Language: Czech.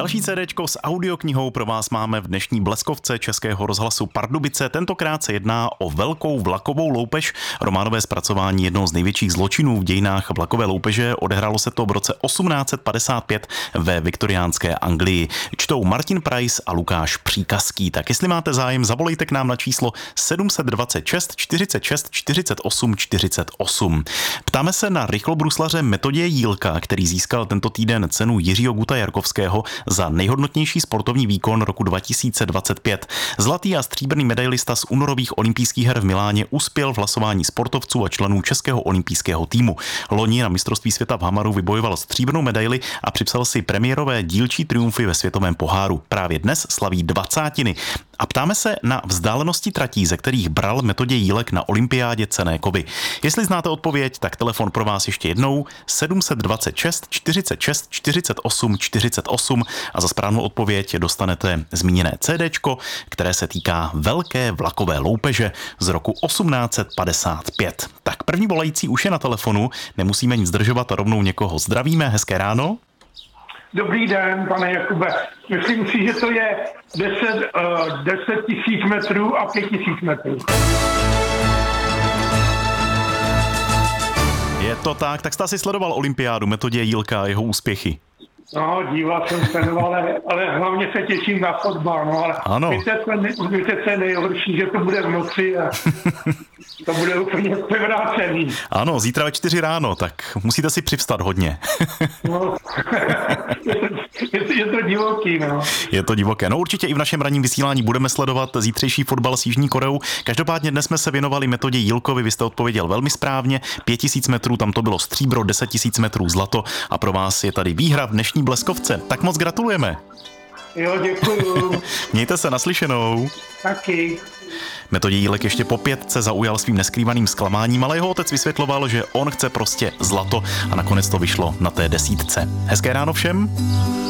Další CDčko s audioknihou pro vás máme v dnešní Bleskovce Českého rozhlasu Pardubice. Tentokrát se jedná o velkou vlakovou loupež. Románové zpracování jednoho z největších zločinů v dějinách vlakové loupeže. Odehrálo se to v roce 1855 ve viktoriánské Anglii. Čtou Martin Price a Lukáš Příkazský. Tak jestli máte zájem, zavolejte k nám na číslo 726 46 48 48. Ptáme se na rychlobruslaře Metoděje Jílka, který získal tento týden cenu Jiřího Guta Jarkovského za nejhodnotnější sportovní výkon roku 2025. Zlatý a stříbrný medailista z únorových olympijských her v Miláně uspěl v hlasování sportovců a členů českého olympijského týmu. Loni na mistrovství světa v hamaru vybojoval stříbrnou medaili a připsal si premiérové dílčí triumfy ve světovém poháru. Právě dnes slaví 20. A ptáme se na vzdálenosti tratí, ze kterých bral Metoděj Jílek na olympiádě cenné kovy. Jestli znáte odpověď, tak telefon pro vás ještě jednou 726 46 48 48 a za správnou odpověď dostanete zmíněné CDčko, které se týká velké vlakové loupeže z roku 1855. Tak první volající už je na telefonu, nemusíme nic zdržovat a rovnou někoho zdravíme. Hezké ráno. Dobrý den, pane Jakube. Myslím si, že to je 10 000 metrů a 5 000 metrů. Je to tak, tak jste asi sledoval olympiádu Metoděje Jílka a jeho úspěchy. No, díval jsem se, no, ale hlavně se těším na fotbal, no, ale ano. víte, co je nejhorší, že to bude v noci a to bude úplně převrácený. Ano, zítra ve 4 ráno, tak musíte si přivstat hodně. No, je to divoký, no. Je to divoké. No určitě i v našem ranním vysílání budeme sledovat zítřejší fotbal s Jižní Koreou. Každopádně dnes jsme se věnovali Metoději Jílkovi, vy jste odpověděl velmi správně. 5 000 metrů, tam to bylo stříbro, 10 000 metrů zlato a pro vás je tady výhra v dnešní Bleskovce. Tak moc gratulujeme. Jo, děkuju. Mějte se, naslyšenou. Taky. Metoděj Jílek ještě po 5 zaujal svým neskrývaným zklamáním, ale jeho otec vysvětloval, že on chce prostě zlato a nakonec to vyšlo na té 10. Hezké ráno všem.